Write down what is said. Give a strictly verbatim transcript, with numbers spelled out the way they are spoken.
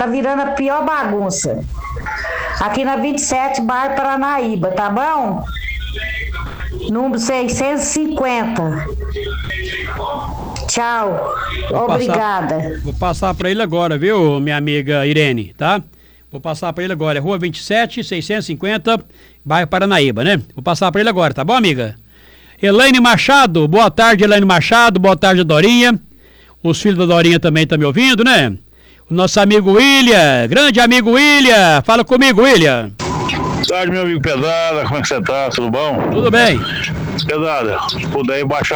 tá virando a pior bagunça. Aqui na vinte e sete, bairro Paranaíba, tá bom? Número seiscentos e cinquenta. Tchau. Vou Obrigada. Passar, vou passar pra ele agora, viu, minha amiga Irene, tá? Vou passar pra ele agora. É Rua vinte e sete, seiscentos e cinquenta, bairro Paranaíba, né? Vou passar pra ele agora, tá bom, amiga? Elaine Machado, boa tarde, Elaine Machado, boa tarde, Dorinha. Os filhos da Dorinha também estão me ouvindo, né? O nosso amigo William, grande amigo William, fala comigo, William. Boa tarde, meu amigo Pesada, como é que você tá? Tudo bom? Tudo bem. Pesada, se puder ir baixar